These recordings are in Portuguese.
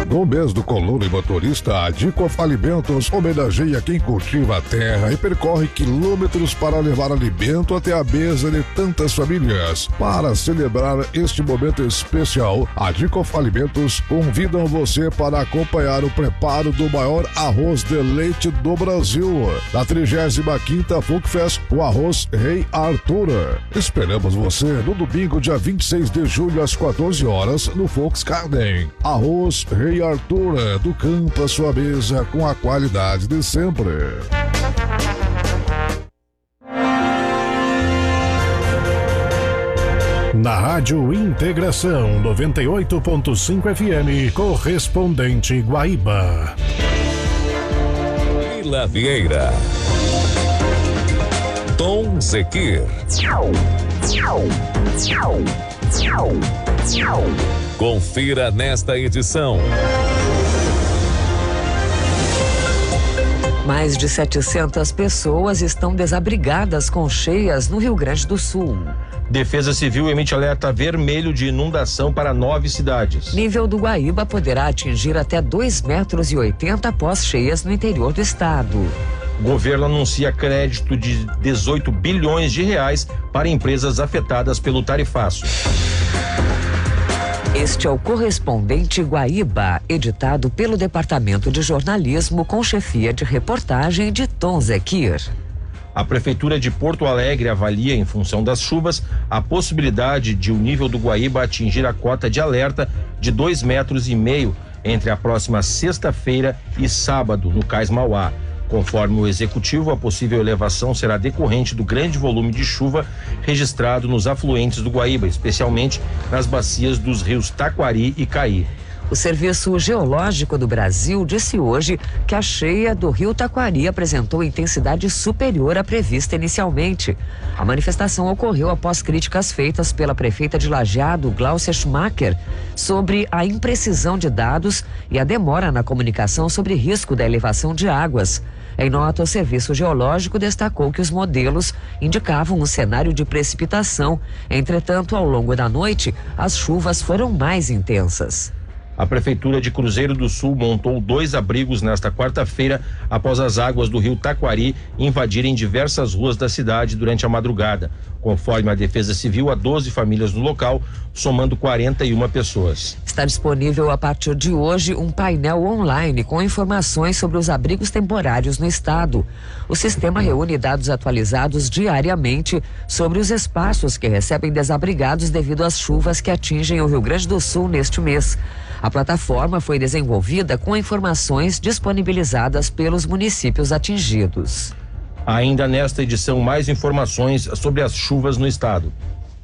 No mês do colono e motorista, a Dicof Alimentos homenageia quem cultiva a terra e percorre quilômetros para levar alimento até a mesa de tantas famílias. Para celebrar este momento especial, a Dicof Alimentos convidam você para acompanhar o preparo do maior arroz de leite do Brasil, na 35ª Folkfest, o arroz Rei Arthur. Esperamos você no domingo, dia 26 de julho, às 14 horas, no Volksgarten. Arroz Rei Arthur, do campo à sua mesa, com a qualidade de sempre. Na Rádio Integração 98.5 FM, correspondente Guaíba. Leila Vieira, Tom Zequir. Confira nesta edição. Mais de 700 pessoas estão desabrigadas com cheias no Rio Grande do Sul. Defesa Civil emite alerta vermelho de inundação para 9 cidades. Nível do Guaíba poderá atingir até 2,80 metros após cheias no interior do estado. O governo anuncia crédito de 18 bilhões de reais para empresas afetadas pelo tarifaço. Este é o Correspondente Guaíba, editado pelo Departamento de Jornalismo com chefia de reportagem de Tom Zequir. A Prefeitura de Porto Alegre avalia, em função das chuvas, a possibilidade de o nível do Guaíba atingir a cota de alerta de 2,5 metros entre a próxima sexta-feira e sábado, no Cais Mauá. Conforme o executivo, a possível elevação será decorrente do grande volume de chuva registrado nos afluentes do Guaíba, especialmente nas bacias dos rios Taquari e Caí. O Serviço Geológico do Brasil disse hoje que a cheia do rio Taquari apresentou intensidade superior à prevista inicialmente. A manifestação ocorreu após críticas feitas pela prefeita de Lajeado, Gláucia Schumacher, sobre a imprecisão de dados e a demora na comunicação sobre risco da elevação de águas. Em nota, o Serviço Geológico destacou que os modelos indicavam um cenário de precipitação. Entretanto, ao longo da noite, as chuvas foram mais intensas. A Prefeitura de Cruzeiro do Sul montou 2 abrigos nesta quarta-feira após as águas do rio Taquari invadirem diversas ruas da cidade durante a madrugada. Conforme a Defesa Civil, há 12 famílias no local, somando 41 pessoas. Está disponível a partir de hoje um painel online com informações sobre os abrigos temporários no estado. O sistema reúne dados atualizados diariamente sobre os espaços que recebem desabrigados devido às chuvas que atingem o Rio Grande do Sul neste mês. A plataforma foi desenvolvida com informações disponibilizadas pelos municípios atingidos. Ainda nesta edição, mais informações sobre as chuvas no estado.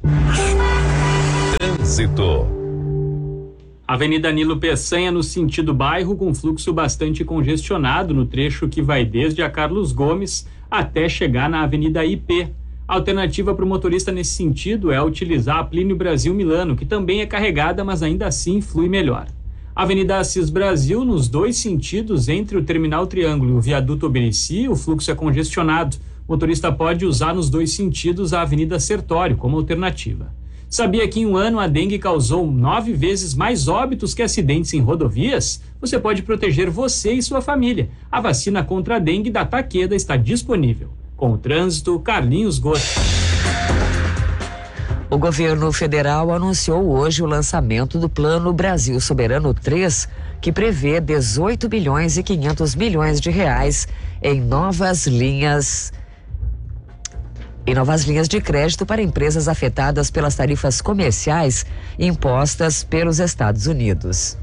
Trânsito. Avenida Nilo Peçanha, no sentido bairro, com fluxo bastante congestionado no trecho que vai desde a Carlos Gomes até chegar na Avenida IP. A alternativa para o motorista nesse sentido é utilizar a Plínio Brasil Milano, que também é carregada, mas ainda assim flui melhor. Avenida Assis Brasil, nos 2 sentidos, entre o Terminal Triângulo e o Viaduto Oberici, o fluxo é congestionado. O motorista pode usar nos 2 sentidos a Avenida Sertório como alternativa. Sabia que em um ano a dengue causou 9 vezes mais óbitos que acidentes em rodovias? Você pode proteger você e sua família. A vacina contra a dengue da Takeda está disponível. Com o trânsito, Carlinhos Gomes. O governo federal anunciou hoje o lançamento do Plano Brasil Soberano 3, que prevê 18 bilhões e 500 milhões de reais em novas linhas de crédito para empresas afetadas pelas tarifas comerciais impostas pelos Estados Unidos.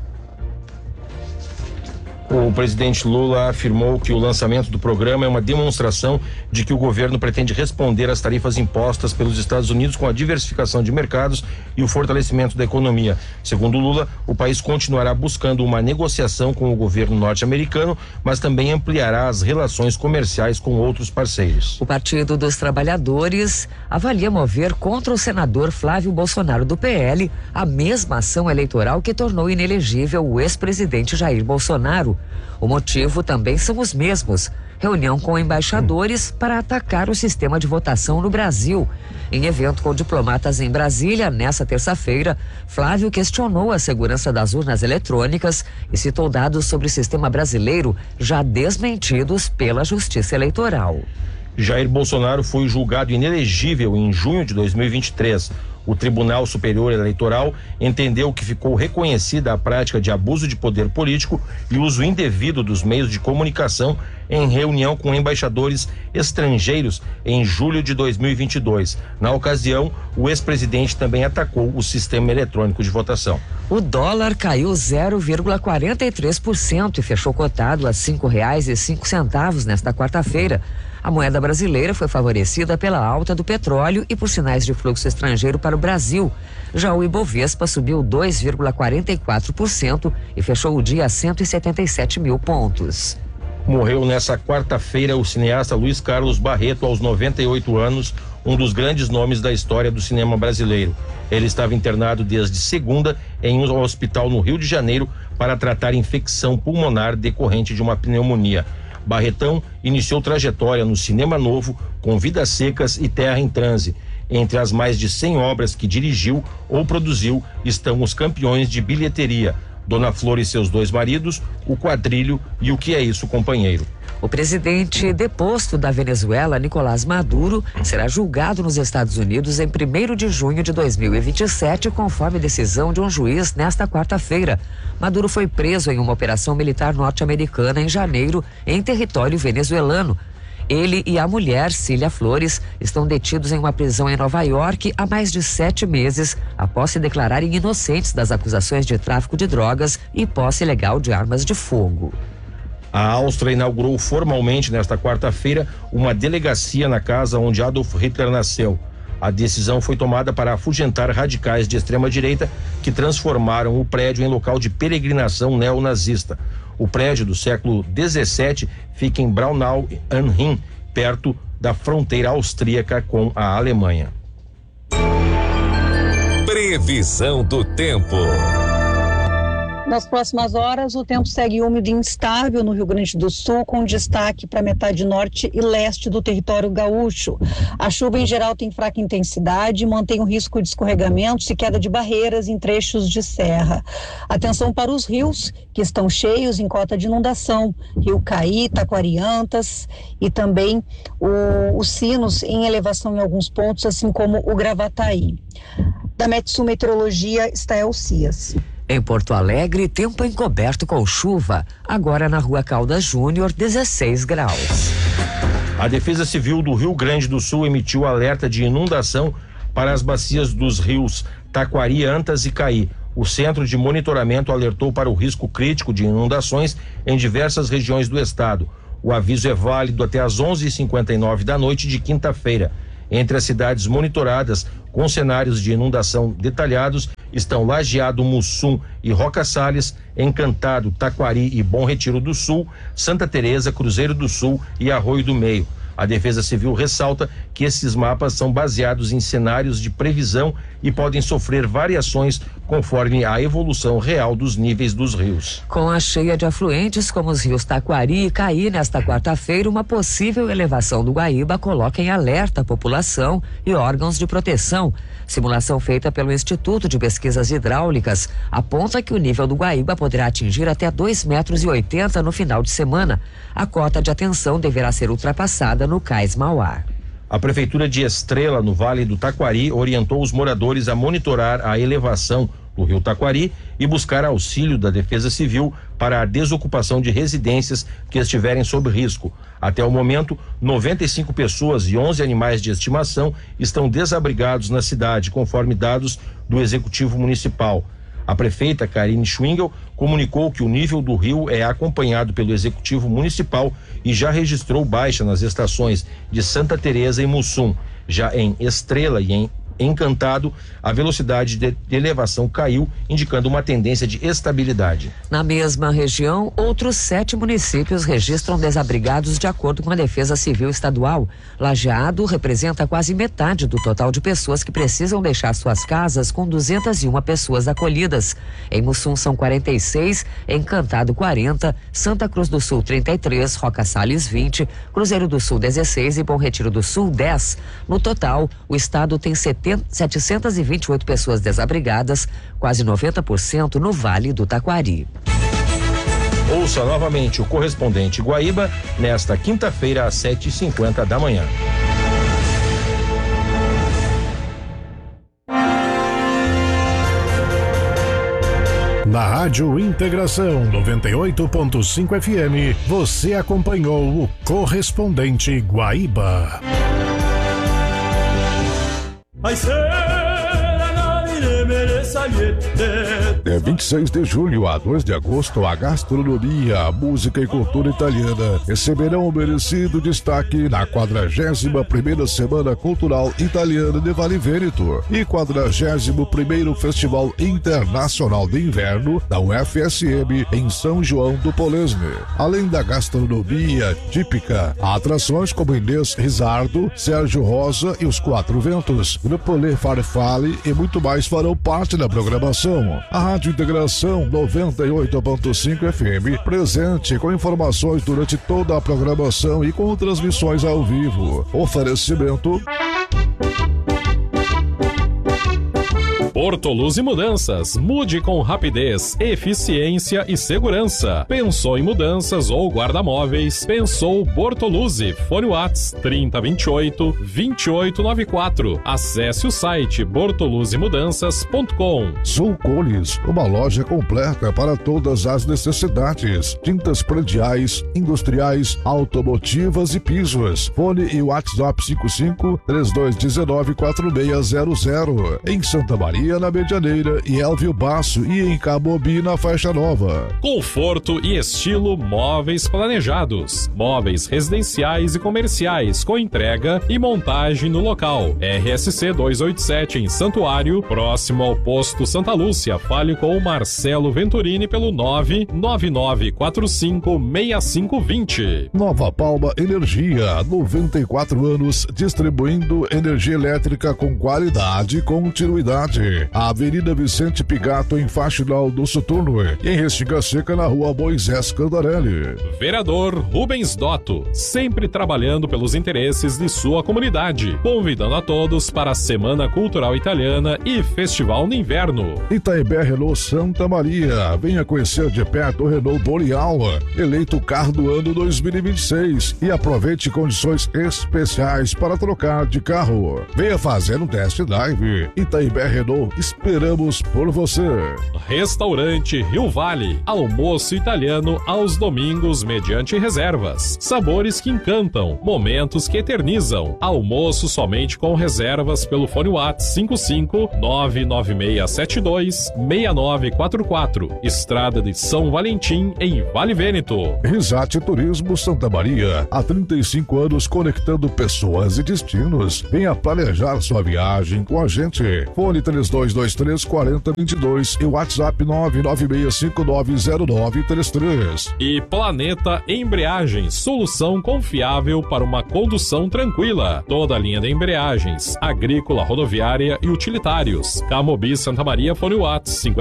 O presidente Lula afirmou que o lançamento do programa é uma demonstração de que o governo pretende responder às tarifas impostas pelos Estados Unidos com a diversificação de mercados e o fortalecimento da economia. Segundo Lula, o país continuará buscando uma negociação com o governo norte-americano, mas também ampliará as relações comerciais com outros parceiros. O Partido dos Trabalhadores avalia mover contra o senador Flávio Bolsonaro do PL a mesma ação eleitoral que tornou inelegível o ex-presidente Jair Bolsonaro. O motivo também são os mesmos: reunião com embaixadores para atacar o sistema de votação no Brasil. Em evento com diplomatas em Brasília, nesta terça-feira, Flávio questionou a segurança das urnas eletrônicas e citou dados sobre o sistema brasileiro já desmentidos pela Justiça Eleitoral. Jair Bolsonaro foi julgado inelegível em junho de 2023. O Tribunal Superior Eleitoral entendeu que ficou reconhecida a prática de abuso de poder político e uso indevido dos meios de comunicação em reunião com embaixadores estrangeiros em julho de 2022. Na ocasião, o ex-presidente também atacou o sistema eletrônico de votação. O dólar caiu 0,43% e fechou cotado a R$ 5,05 nesta quarta-feira. A moeda brasileira foi favorecida pela alta do petróleo e por sinais de fluxo estrangeiro para o Brasil. Já o Ibovespa subiu 2,44% e fechou o dia a 177 mil pontos. Morreu nessa quarta-feira o cineasta Luiz Carlos Barreto, aos 98 anos, um dos grandes nomes da história do cinema brasileiro. Ele estava internado desde segunda em um hospital no Rio de Janeiro para tratar infecção pulmonar decorrente de uma pneumonia. Barretão iniciou trajetória no cinema novo com Vidas Secas e Terra em Transe. Entre as mais de 100 obras que dirigiu ou produziu estão os campeões de bilheteria: Dona Flor e seus dois maridos, O Quadrilho e O Que é Isso, Companheiro. O presidente deposto da Venezuela, Nicolás Maduro, será julgado nos Estados Unidos em 1º de junho de 2027, conforme decisão de um juiz nesta quarta-feira. Maduro foi preso em uma operação militar norte-americana em janeiro, em território venezuelano. Ele e a mulher, Cília Flores, estão detidos em uma prisão em Nova York há mais de 7 meses, após se declararem inocentes das acusações de tráfico de drogas e posse ilegal de armas de fogo. A Áustria inaugurou formalmente nesta quarta-feira uma delegacia na casa onde Adolf Hitler nasceu. A decisão foi tomada para afugentar radicais de extrema-direita que transformaram o prédio em local de peregrinação neonazista. O prédio do século XVII fica em Braunau am Inn, perto da fronteira austríaca com a Alemanha. Previsão do tempo. Nas próximas horas, o tempo segue úmido e instável no Rio Grande do Sul, com destaque para a metade norte e leste do território gaúcho. A chuva, em geral, tem fraca intensidade e mantém o risco de escorregamentos e queda de barreiras em trechos de serra. Atenção para os rios, que estão cheios em cota de inundação. Rio Caí, Taquariantas e também os Sinos em elevação em alguns pontos, assim como o Gravataí. Da Metsul Meteorologia, Estael Cias. Em Porto Alegre, tempo encoberto com chuva. Agora na Rua Caldas Júnior, 16 graus. A Defesa Civil do Rio Grande do Sul emitiu alerta de inundação para as bacias dos rios Taquari, Antas e Caí. O Centro de Monitoramento alertou para o risco crítico de inundações em diversas regiões do estado. O aviso é válido até às 11h59 da noite de quinta-feira. Entre as cidades monitoradas com cenários de inundação detalhados estão Lajeado, Mussum e Roca Salles, Encantado, Taquari e Bom Retiro do Sul, Santa Teresa, Cruzeiro do Sul e Arroio do Meio. A Defesa Civil ressalta que esses mapas são baseados em cenários de previsão e podem sofrer variações conforme a evolução real dos níveis dos rios. Com a cheia de afluentes como os rios Taquari e Caí nesta quarta-feira, uma possível elevação do Guaíba coloca em alerta a população e órgãos de proteção. Simulação feita pelo Instituto de Pesquisas Hidráulicas aponta que o nível do Guaíba poderá atingir até 2,80 metros no final de semana. A cota de atenção deverá ser ultrapassada no Cais Mauá. A Prefeitura de Estrela, no Vale do Taquari, orientou os moradores a monitorar a elevação do rio Taquari e buscar auxílio da Defesa Civil para a desocupação de residências que estiverem sob risco. Até o momento, 95 pessoas e 11 animais de estimação estão desabrigados na cidade, conforme dados do Executivo Municipal. A prefeita Karine Schwingel comunicou que o nível do rio é acompanhado pelo Executivo Municipal e já registrou baixa nas estações de Santa Teresa e Mussum. Já em Estrela e em Encantado, a velocidade de elevação caiu, indicando uma tendência de estabilidade. Na mesma região, outros 7 municípios registram desabrigados de acordo com a Defesa Civil Estadual. Lajeado representa quase metade do total de pessoas que precisam deixar suas casas, com 201 pessoas acolhidas. Em Mussum são 46, Encantado 40, Santa Cruz do Sul 33, Roca Salles 20, Cruzeiro do Sul 16 e Bom Retiro do Sul 10. No total, o estado tem 728 pessoas desabrigadas, quase 90% no Vale do Taquari. Ouça novamente o correspondente Guaíba nesta quinta-feira às 7h50 da manhã. Na Rádio Integração 98.5 FM, você acompanhou o correspondente Guaíba. De 26 de julho a 2 de agosto, a gastronomia, a música e cultura italiana receberão o merecido destaque na 41ª Semana Cultural Italiana de Vale Vêneto e 41º Festival Internacional de Inverno da UFSM em São João do Polesne. Além da gastronomia típica, há atrações como Inês Rizardo, Sérgio Rosa e os Quatro Ventos, Grupo Le Farfalle e muito mais farão parte da programação. A Rádio Integração 98.5 FM, presente com informações durante toda a programação e com transmissões ao vivo. Oferecimento Bortoluzzi Mudanças. Mude com rapidez, eficiência e segurança. Pensou em mudanças ou guarda-móveis? Pensou Bortoluzzi. Fone Whats 3028-2894. Acesse o site bortoluzzimudanças.com. Sulcones, uma loja completa para todas as necessidades. Tintas prediais, industriais, automotivas e pisos. Fone e WhatsApp 55-3219-4600. Em Santa Maria, na Medianeira, e Elvio Basso e em Camobi, na Faixa Nova. Conforto e estilo móveis planejados. Móveis residenciais e comerciais com entrega e montagem no local. RSC 287 em Santuário, próximo ao posto Santa Lúcia. Fale com o Marcelo Venturini pelo 999456520. Nova Palma Energia, 94 anos distribuindo energia elétrica com qualidade e continuidade. A Avenida Vicente Pigato em Faxinal do Soturno e em Restinga Seca na Rua Moisés Candarelli. Vereador Rubens Dotto, sempre trabalhando pelos interesses de sua comunidade, convidando a todos para a Semana Cultural Italiana e Festival no Inverno. Itaibé Renault Santa Maria, venha conhecer de perto o Renault Boreal, eleito carro do ano 2026 e aproveite condições especiais para trocar de carro. Venha fazer um test drive. Itaibé Renault, esperamos por você. Restaurante Rio Vale, almoço italiano aos domingos mediante reservas. Sabores que encantam, momentos que eternizam. Almoço somente com reservas pelo fone WhatsApp 55996726944. Estrada de São Valentim, em Vale Vêneto. Risate Turismo Santa Maria, há 35 anos conectando pessoas e destinos. Venha planejar sua viagem com a gente. Fone 3223-4022 e WhatsApp 996590933. E Planeta Embreagens, solução confiável para uma condução tranquila. Toda a linha de embreagens, agrícola, rodoviária e utilitários. Camobi Santa Maria, fone WhatsApp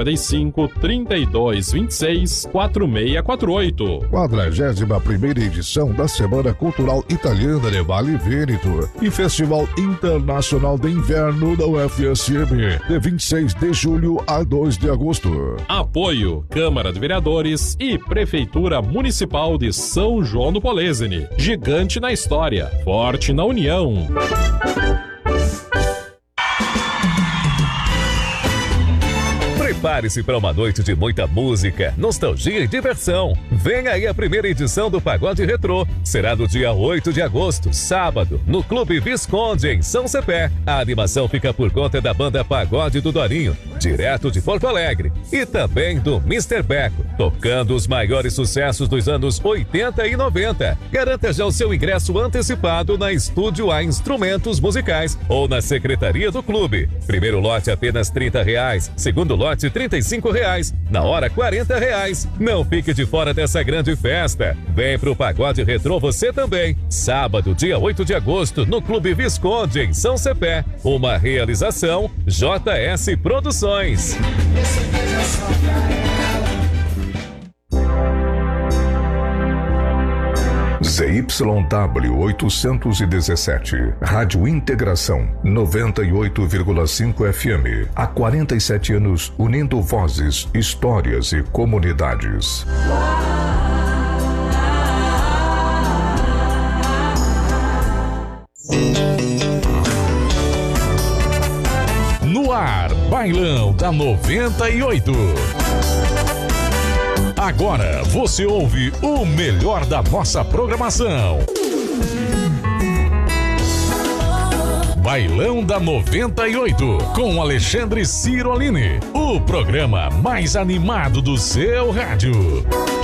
55-3226-4648. 41ª edição da Semana Cultural Italiana de Vale Vêneto e Festival Internacional de Inverno da UFSM, de 26 de julho a 2 de agosto. Apoio Câmara de Vereadores e Prefeitura Municipal de São João do Polesne. Gigante na história, forte na união. Prepare-se para uma noite de muita música, nostalgia e diversão. Vem aí a primeira edição do Pagode Retrô. Será no dia 8 de agosto, sábado, no Clube Visconde, em São Cepé. A animação fica por conta da banda Pagode do Dorinho, direto de Porto Alegre. E também do Mr. Beco, tocando os maiores sucessos dos anos 80 e 90. Garanta já o seu ingresso antecipado na Estúdio A Instrumentos Musicais ou na Secretaria do Clube. Primeiro lote apenas R$30, segundo lote R$35, na hora R$40. Não fique de fora dessa grande festa. Vem pro Pagode Retrô você também. Sábado, dia 8 de agosto, no Clube Visconde, em São Cepé. Uma realização JS Produções. ZYW 817, Rádio Integração 98,5 FM. Há 47 anos unindo vozes, histórias e comunidades. No ar, Bailão da 98. Agora você ouve o melhor da nossa programação. Bailão da 98, com Alexandre Ciroline. O programa mais animado do seu rádio.